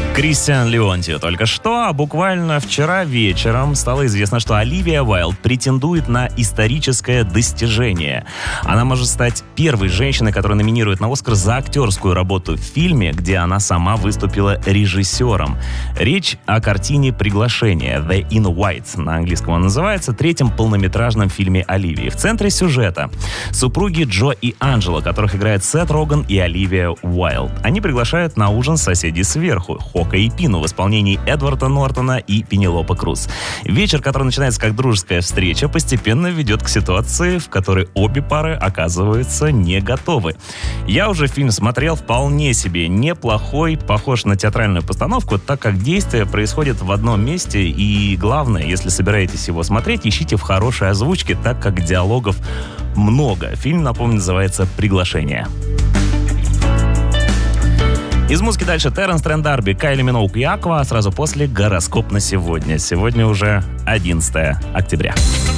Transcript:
Кристиан Леонтьев только что, а буквально вчера вечером стало известно, что Оливия Уайлд претендует на историческое достижение. Она может стать первой женщиной, которая номинирует на «Оскар» за актерскую работу в фильме, где она сама выступила режиссером. Речь о картине «Приглашение» «The in White», на английском он называется, третьем полнометражном фильме Оливии. В центре сюжета супруги Джо и Анджела, которых играет Сет Роган и Оливия Уайлд. Они приглашают на ужин соседей сверху, Хока и Пину, в исполнении Эдварда Нортона и Пенелопы Круз. Вечер, который начинается как дружеская встреча, постепенно ведет к ситуации, в которой обе пары оказываются не готовы. Я уже фильм смотрел, вполне себе неплохой, похож на театральную постановку, так как действие происходит в одном месте, и главное, если собираетесь его смотреть, ищите в хорошей озвучке, так как диалогов много. Фильм, напомню, называется «Приглашение». Из музыки дальше Терренс Трент Дарби, Кайли Миноуг и Аква, а сразу после гороскоп на сегодня. Сегодня уже 11 октября.